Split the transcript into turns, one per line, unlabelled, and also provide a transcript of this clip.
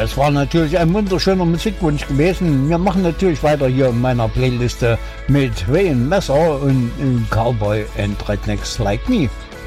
es war natürlich ein wunderschöner Musikwunsch gewesen. Wir machen natürlich weiter hier in meiner Playliste mit Wayne Messer und Cowboy and Rednecks Like Me.